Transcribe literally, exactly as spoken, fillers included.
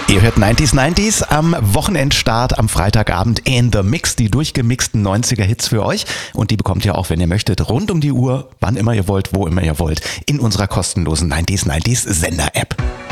Ihr hört neunzig neunzig am Wochenendstart am Freitagabend in The Mix, die durchgemixten neunziger-Hits für euch. Und die bekommt ihr auch, wenn ihr möchtet, rund um die Uhr, wann immer ihr wollt, wo immer ihr wollt, in unserer kostenlosen neunzig neunzig Sender-App.